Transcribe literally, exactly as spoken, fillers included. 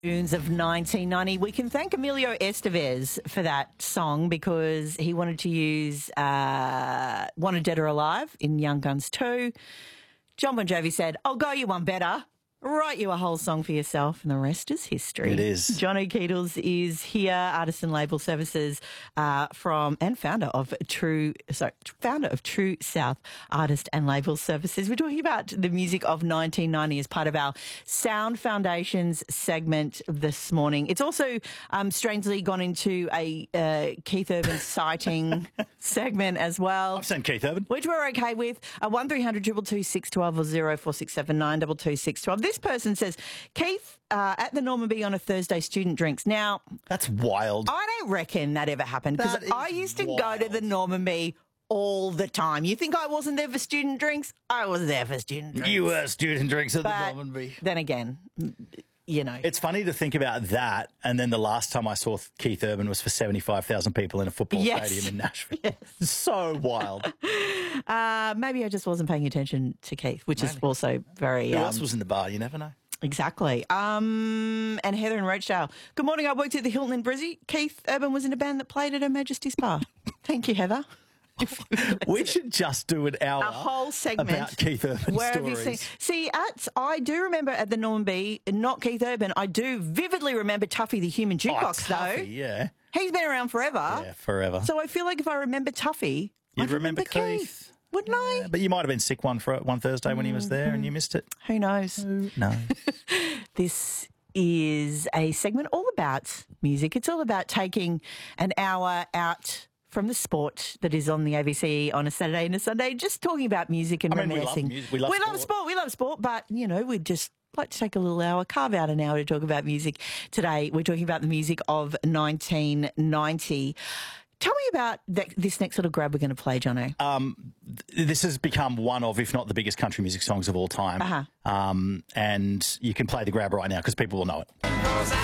Tunes of nineteen ninety. We can thank Emilio Estevez for that song because he wanted to use uh, Wanted Dead or Alive in Young Guns two. John Bon Jovi said, I'll go you one better. Write you a whole song for yourself, and the rest is history. It is. Johnny Keatles is here, artist and label services uh, from and founder of True, sorry, founder of True South Artist and Label Services. We're talking about the music of nineteen ninety as part of our Sound Foundations segment this morning. It's also um, strangely gone into a uh, Keith Urban sighting segment as well. I've seen Keith Urban, which we're okay with. Uh, one three hundred two two six one two or zero four six seven nine two two six one two. This person says, Keith, uh, at the Normanby on a Thursday, student drinks. Now, that's wild. I don't reckon that ever happened because I used to wild. go to the Normanby all the time. You think I wasn't there for student drinks? I was there for student drinks. You were student drinks at but the Normanby. Then again, you know. It's funny to think about that, and then the last time I saw Keith Urban was for seventy-five thousand people in a football yes. stadium in Nashville. Yes. So wild. Uh, maybe I just wasn't paying attention to Keith, which Maybe. is also very... Who um, else was in the bar? You never know. Exactly. Um, and Heather in Rochdale. Good morning. I worked at the Hilton in Brizzy. Keith Urban was in a band that played at Her Majesty's Bar. Thank you, Heather. We should just do an hour a whole segment about Keith Urban where stories. Have you seen, see, at, I do remember at the Normanby, not Keith Urban, I do vividly remember Tuffy the Human Jukebox, oh, Tuffy, though. Yeah. He's been around forever. Yeah, forever. So I feel like if I remember Tuffy, You'd I'd remember, remember Keith. Keith. Wouldn't I? Yeah, but you might have been sick one for one Thursday when he was there and you missed it. Who knows? Who knows? This is a segment all about music. It's all about taking an hour out from the sport that is on the A B C on a Saturday and a Sunday, just talking about music and I mean, we love reminiscing. music. We love we sport. love sport. We love sport, but, you know, we'd just like to take a little hour, carve out an hour to talk about music. Today, we're talking about the music of nineteen ninety. Tell me about th- this next little grab we're going to play, Jono. Um, th- this has become one of, if not the biggest country music songs of all time. Uh-huh. Um, and you can play the grab right now because people will know it.